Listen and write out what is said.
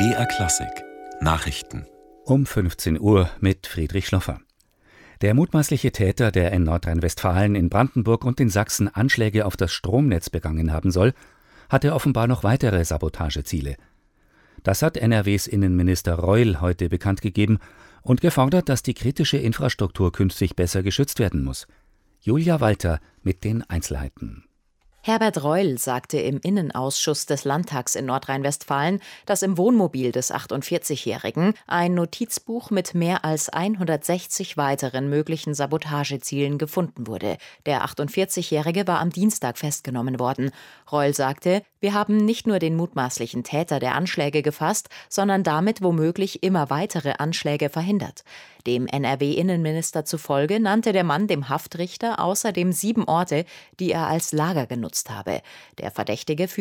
BR Klassik Nachrichten Um 15 Uhr mit Friedrich Schloffer. Der mutmaßliche Täter, der in Nordrhein-Westfalen, in Brandenburg und in Sachsen Anschläge auf das Stromnetz begangen haben soll, hatte offenbar noch weitere Sabotageziele. Das hat NRWs Innenminister Reul heute bekannt gegeben und gefordert, dass die kritische Infrastruktur künftig besser geschützt werden muss. Julia Walter mit den Einzelheiten. Herbert Reul sagte im Innenausschuss des Landtags in Nordrhein-Westfalen, dass im Wohnmobil des 48-Jährigen ein Notizbuch mit mehr als 160 weiteren möglichen Sabotagezielen gefunden wurde. Der 48-Jährige war am Dienstag festgenommen worden. Reul sagte, wir haben nicht nur den mutmaßlichen Täter der Anschläge gefasst, sondern damit womöglich immer weitere Anschläge verhindert. Dem NRW-Innenminister zufolge nannte der Mann dem Haftrichter außerdem 7 Orte, die er als Lager genutzt habe. Der Verdächtige